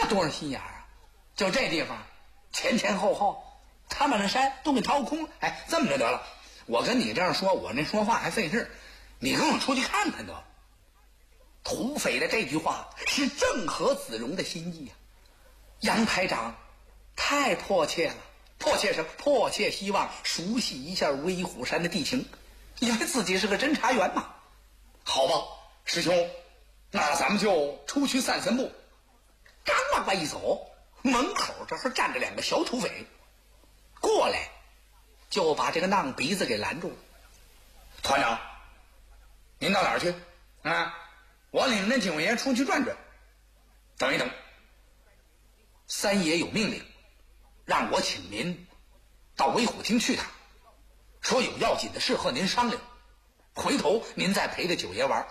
多少心眼啊！就这地方，前前后后，他们的山都给掏空了。哎，这么着得了，我跟你这样说，我那说话还费事，你跟我出去看看得。土匪的这句话是正合子荣的心意啊！杨排长太迫切了，迫切什么？迫切希望熟悉一下威虎山的地形，因为自己是个侦查员嘛。好吧，师兄，那咱们就出去散散步。刚往外一走，门口这儿站着2个小土匪，过来就把这个浪鼻子给拦住了。团长，您到哪儿去啊？我领着九爷出去转转。等一等，三爷有命令，让我请您到威虎厅去趟，说有要紧的事和您商量，回头您再陪着九爷玩。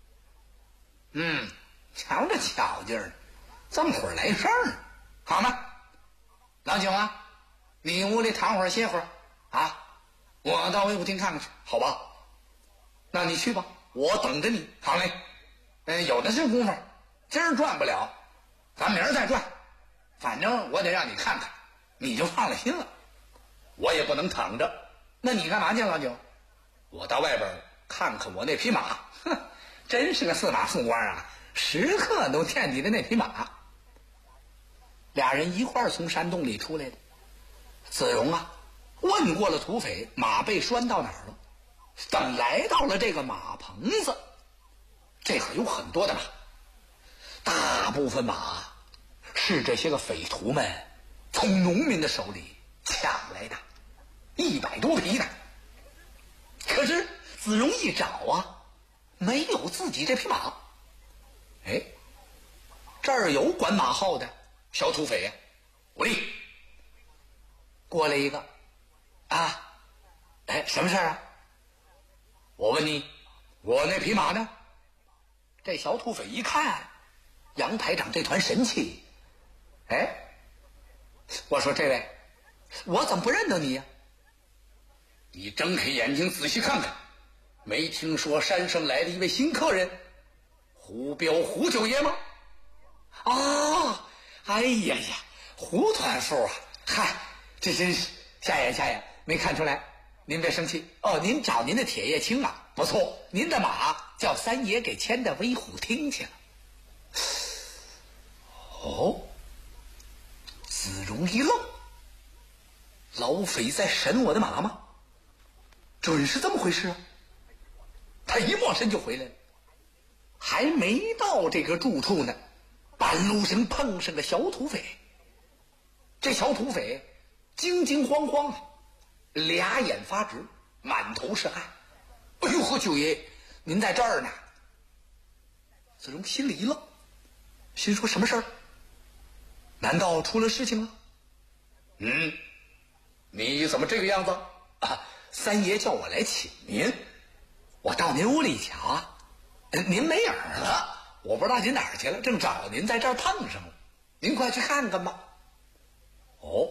瞧这巧劲儿，这么会儿来事儿呢，好吗？老九啊，你屋里躺会儿歇会儿啊，我到威虎厅看看去，好吧？那你去吧，我等着你。好嘞，有的是功夫，今儿转不了，咱明儿再转，反正我得让你看看，你就放了心了。我也不能躺着，那你干嘛去，老九？我到外边看看我那匹马。哼，真是个4马副官啊，时刻都惦记着那匹马。俩人一块儿从山洞里出来的。子荣啊，问过了土匪，马被拴到哪儿了。等来到了这个马棚子，这可有很多的马，大部分马是这些个匪徒们从农民的手里抢来的，100多匹呢。可是子荣一找啊，没有自己这匹马。哎，这儿有管马号的小土匪呀，喂，过来一个啊，哎，什么事啊？我问你，我那匹马呢？这小土匪一看杨排长这团神气，哎，我说这位，我怎么不认得你呀？你睁开眼睛仔细看看，没听说山上来了一位新客人，胡彪胡九爷吗？啊，哎呀呀，胡团副啊，嗨，这真是瞎眼，没看出来。您别生气哦，您找您的铁叶青啊，不错，您的马叫三爷给牵到威虎厅去了。哦，子荣一愣，老匪在审我的马吗？准是这么回事啊！他一抹身就回来了，还没到这个住处呢，半路上碰上个小土匪。这小土匪惊惊慌慌啊，俩眼发直，满头是汗。哎呦呵，九爷，您在这儿呢！子荣心里一愣，心说什么事儿？难道出了事情了？你怎么这个样子啊？三爷叫我来请您，我到您屋里瞧啊，您没影儿了，我不知道您哪儿去了，正找您在这儿碰上了，您快去看看吧。哦，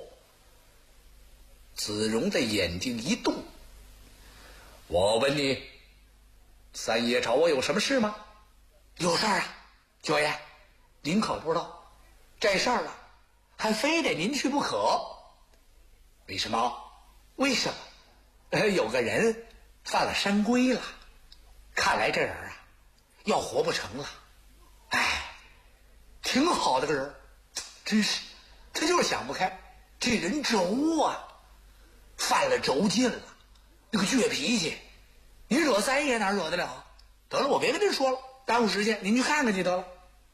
子荣的眼睛一动，我问你，三爷找我有什么事吗？有事儿啊，九爷，您可不知道，这事儿啊，还非得您去不可。为什么？为什么？有个人犯了山规了，看来这人啊，要活不成了。哎，挺好的个人，真是，他就是想不开，这人轴啊，犯了轴劲了，那个倔脾气，你惹三爷哪惹得了？得了，我别跟您说了，耽误时间，您去看看去得了。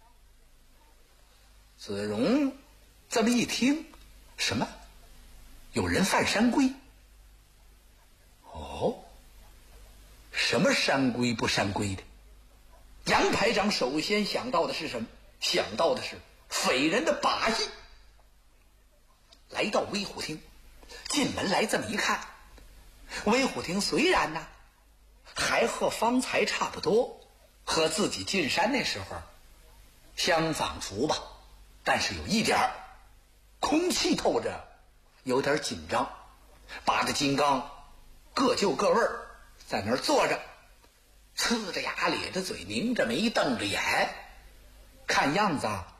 子荣这么一听，什么？有人犯山规？哦，什么山规不山规的？杨排长首先想到的是什么？想到的是匪人的把戏。来到威虎厅，进门来这么一看，威虎厅虽然呢还和方才差不多，和自己进山那时候相仿佛吧，但是有一点儿空气透着有点紧张。八大金刚各就各位儿，在那儿坐着，呲着牙咧着嘴，拧着眉瞪着眼，看样子啊